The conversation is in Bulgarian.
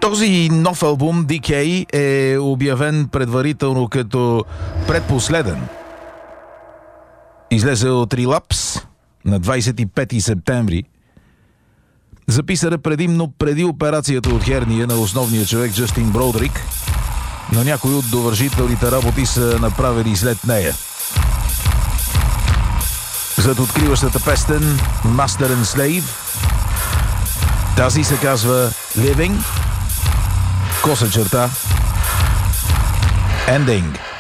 Този нов албум Decay е обявен предварително като предпоследен. Излезе от Relapse на 25 септември. Записан е предимно преди операцията от херния на основния човек Джастин Бродрик, но някои от довършителните работи са направени след нея. Зад откриващата песен Master and Slave, тази се казва Living, коса черта, Ending.